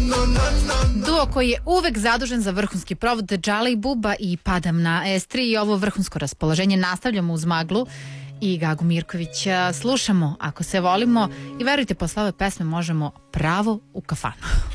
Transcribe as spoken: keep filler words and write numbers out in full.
Duo koji je uvek zadužen za vrhunski provod, Džale i Buba i Padam na es tri, i ovo vrhunsko raspoloženje nastavljamo uz Maglu i Gagu Mirkovića. Slušamo Ako se volimo i verujte, posle ove pesme možemo pravo u kafanu.